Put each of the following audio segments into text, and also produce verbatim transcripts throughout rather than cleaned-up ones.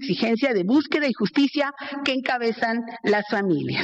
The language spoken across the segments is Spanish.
exigencia de búsqueda y justicia que encabezan las familias.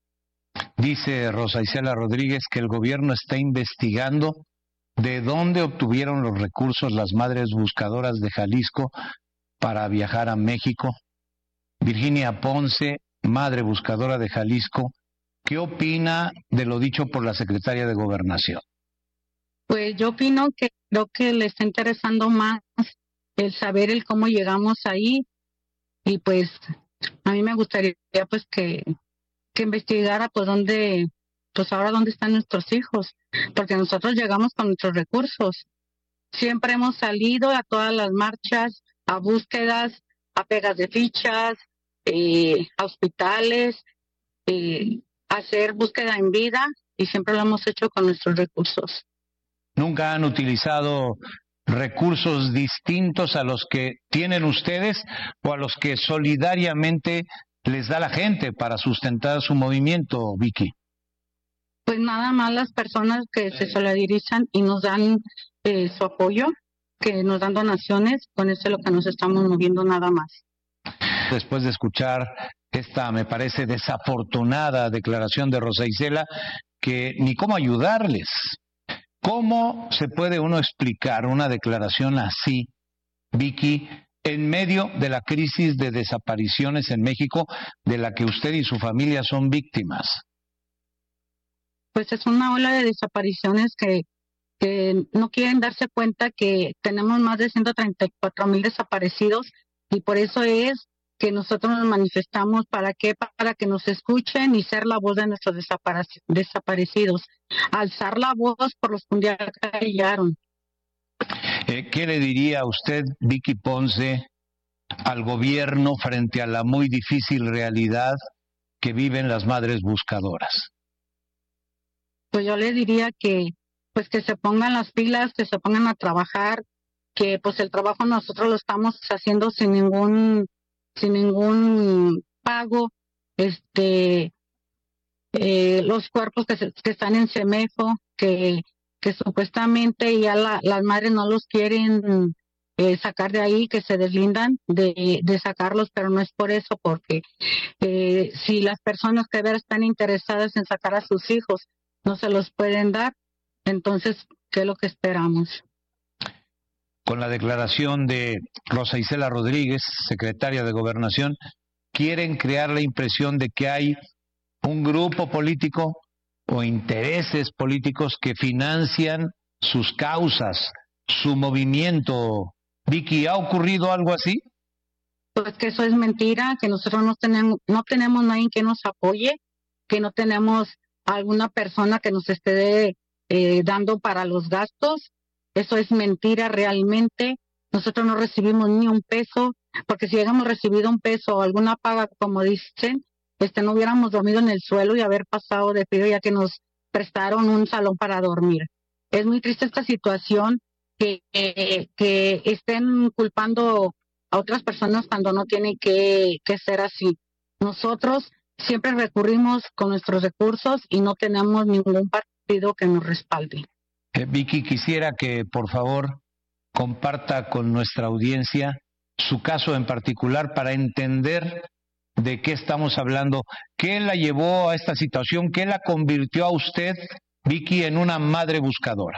Dice Rosa Isela Rodríguez que el gobierno está investigando de dónde obtuvieron los recursos las madres buscadoras de Jalisco para viajar a México. Virginia Ponce, madre buscadora de Jalisco, ¿qué opina de lo dicho por la secretaria de Gobernación? Pues yo opino que creo que le está interesando más el saber el cómo llegamos ahí, y pues a mí me gustaría pues que, que investigara pues dónde, pues ahora dónde están nuestros hijos, porque nosotros llegamos con nuestros recursos. Siempre hemos salido a todas las marchas, a búsquedas, a pegas de fichas, eh, a hospitales, eh, a hacer búsqueda en vida, y siempre lo hemos hecho con nuestros recursos. ¿Nunca han utilizado recursos distintos a los que tienen ustedes o a los que solidariamente les da la gente para sustentar su movimiento, Vicky? Pues nada más las personas que se solidarizan y nos dan eh, su apoyo, que nos dan donaciones, con eso es lo que nos estamos moviendo, nada más. Después de escuchar esta, me parece, desafortunada declaración de Rosa Isela, que ni cómo ayudarles. ¿Cómo se puede uno explicar una declaración así, Vicky, en medio de la crisis de desapariciones en México, de la que usted y su familia son víctimas? Pues es una ola de desapariciones que, que no quieren darse cuenta que tenemos más de ciento treinta y cuatro mil desaparecidos, y por eso es que nosotros nos manifestamos. ¿Para qué? Para que nos escuchen y ser la voz de nuestros desaparecidos, alzar la voz por los que un día callaron. Eh, ¿Qué le diría usted, Vicky Ponce, al gobierno frente a la muy difícil realidad que viven las madres buscadoras? Pues yo le diría que pues que se pongan las pilas, que se pongan a trabajar, que pues el trabajo nosotros lo estamos haciendo sin ningún sin ningún pago. Este eh, los cuerpos que, se, que están en CEMEFO, que que supuestamente ya la, las madres no los quieren eh, sacar de ahí, que se deslindan de, de sacarlos, pero no es por eso, porque eh, si las personas que de verdad están interesadas en sacar a sus hijos no se los pueden dar, entonces, ¿qué es lo que esperamos? Con la declaración de Rosa Isela Rodríguez, secretaria de Gobernación, quieren crear la impresión de que hay un grupo político o intereses políticos que financian sus causas, su movimiento. Vicky, ¿ha ocurrido algo así? Pues que eso es mentira, que nosotros no tenemos, no tenemos nadie que nos apoye, que no tenemos alguna persona que nos esté eh, dando para los gastos. Eso es mentira realmente. Nosotros no recibimos ni un peso, porque si hubiéramos recibido un peso o alguna paga, como dicen, este no hubiéramos dormido en el suelo y haber pasado de frío, ya que nos prestaron un salón para dormir. Es muy triste esta situación, que, eh, que estén culpando a otras personas cuando no tiene que, que ser así. Nosotros siempre recurrimos con nuestros recursos y no tenemos ningún partido que nos respalde. Eh, Vicky, quisiera que por favor comparta con nuestra audiencia su caso en particular para entender de qué estamos hablando. ¿Qué la llevó a esta situación? ¿Qué la convirtió a usted, Vicky, en una madre buscadora?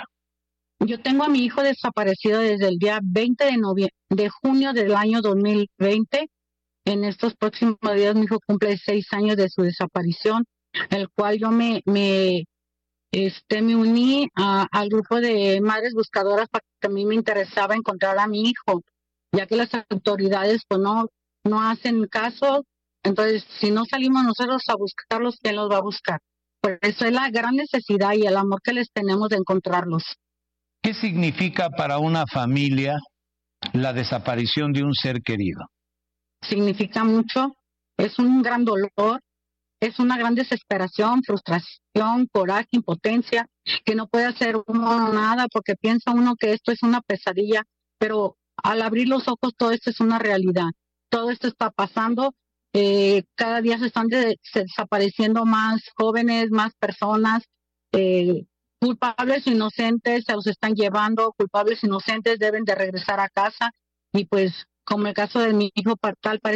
Yo tengo a mi hijo desaparecido desde el día veinte de noviembre, de junio del año dos mil veinte. En estos próximos días mi hijo cumple seis años de su desaparición, el cual yo me me este me uní a, al grupo de madres buscadoras, porque a mí me interesaba encontrar a mi hijo, ya que las autoridades pues no no hacen caso. Entonces, si no salimos nosotros a buscarlos, ¿quién los va a buscar? Por eso es la gran necesidad y el amor que les tenemos de encontrarlos. ¿Qué significa para una familia la desaparición de un ser querido? Significa mucho, es un gran dolor, es una gran desesperación, frustración, coraje, impotencia, que no puede hacer uno nada porque piensa uno que esto es una pesadilla, pero al abrir los ojos todo esto es una realidad, todo esto está pasando. Eh, cada día se están de, se desapareciendo más jóvenes, más personas, eh, culpables o inocentes se los están llevando, culpables inocentes deben de regresar a casa, y pues como el caso de mi hijo tal